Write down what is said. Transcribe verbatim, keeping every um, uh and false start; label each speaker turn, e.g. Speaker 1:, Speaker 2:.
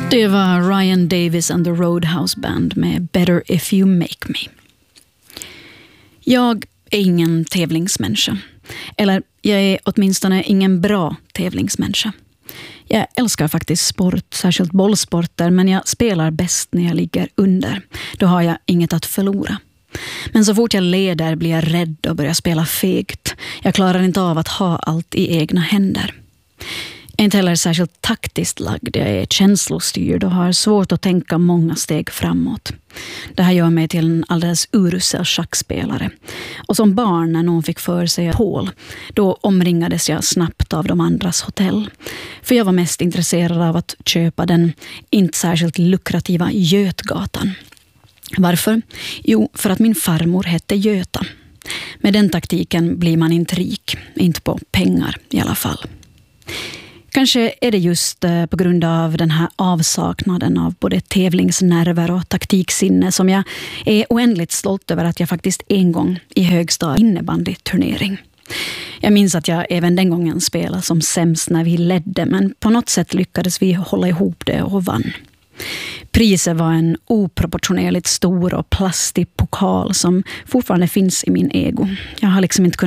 Speaker 1: Det var Ryan Davis and the Roadhouse Band med Better If You Make Me. Jag är ingen tävlingsmänniska. Eller jag är åtminstone ingen bra tävlingsmänniska. Jag älskar faktiskt sport, särskilt bollsporter, men jag spelar bäst när jag ligger under. Då har jag inget att förlora. Men så fort jag leder blir jag rädd och börjar spela fegt. Jag klarar inte av att ha allt i egna händer. Jag är inte heller särskilt taktiskt lagd. Jag är känslostyrd och har svårt att tänka många steg framåt. Det här gör mig till en alldeles urusel schackspelare. Och som barn när någon fick för sig Paul, då omringades jag snabbt av de andras hotell. För jag var mest intresserad av att köpa den inte särskilt lukrativa Götgatan. Varför? Jo, för att min farmor hette Göta. Med den taktiken blir man inte rik, inte på pengar i alla fall. Kanske är det just på grund av den här avsaknaden av både tävlingsnerver och taktiksinne som jag är oändligt stolt över att jag faktiskt en gång i högstad innebandyturnering. Jag minns att jag även den gången spelade som sämst när vi ledde, men på något sätt lyckades vi hålla ihop det och vann. Priset var en oproportionerligt stor och plastig pokal som fortfarande finns i min ego. Jag har liksom inte kunnat